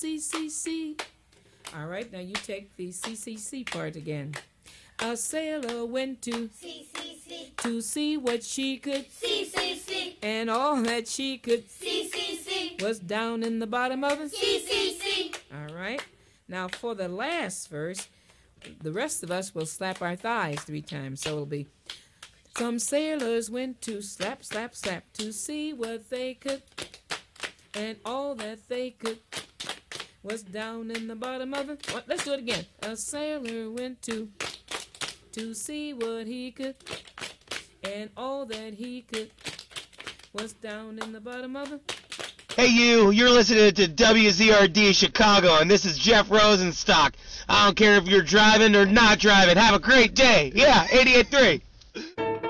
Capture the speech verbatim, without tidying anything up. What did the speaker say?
C, C, C. All right, now you take the C, C, C part again. A sailor went to C, C, C. to see what she could C, C, C. and all that she could C, C, C. was down in the bottom of it. C, C, C. All right. Now for the last verse, the rest of us will slap our thighs three times. So it'll be, some sailors went to slap, slap, slap to see what they could, and all that they could was down in the bottom of it. What? Let's do it again. A sailor went to to see what he could, and all that he could was down in the bottom of it. Hey you, you're listening to W Z R D Chicago, and this is Jeff Rosenstock. I don't care if you're driving or not driving. Have a great day. Yeah, eighty-eight point three.